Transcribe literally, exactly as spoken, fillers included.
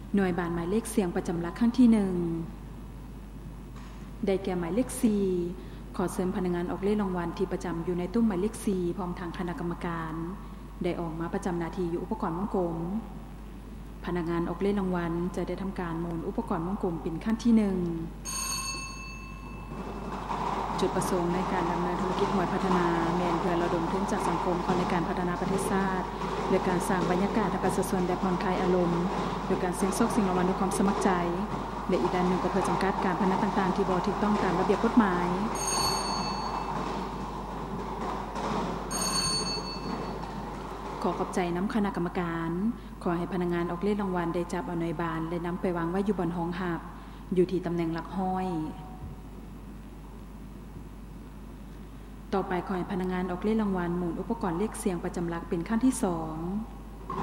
หน่วยบานหมายเลขเสียงประจำหลักครั้งที่หนึ่งได้แก่หมายเลขสี่ขอเชิญพนักงานออกเลขรางวัลที่ประจำอยู่ในตู้หมายเลขสี่พร้อมทางคณะกรรมการได้ออกมาประจำหน้าที่อยู่อุปกรณ์วงกลมพนักงานออกเลขรางวัลจะได้ทำการหมุนอุปกรณ์วงกลมเป็นขั้นที่หนึ่งจุดประสงค์ในการดำเนินธุรกิจหวยพัฒนาแมนเพื่อระดมทุนจากสังคมเข้าในการพัฒนาประเทศชาติโดยการสร้างบรรยากาศทางการสื่อสารและผ่อนคลายอารมณ์โดยการเสี่ยงโชคเสี่ยงรางวัลด้วยความสมัครใจและอีกด้านหนึ่งก็เพื่อจำกัดการพนันต่างๆที่บ่ถูกต้องตามระเบียบกฎหมายขอขอบใจน้ำคณะกรรมการขอให้พนักงานออกเลขรางวัลได้จับเอาหน่วยบานและนำไปวางไว้อยู่บนห้องหับอยู่ที่ตำแหน่งหลักห้อยต่อไปขอให้พนักงานออกเลขรางวัลหมุนอุปกรณ์เลขเสียงประจำหลักเป็นขั้นที่สอง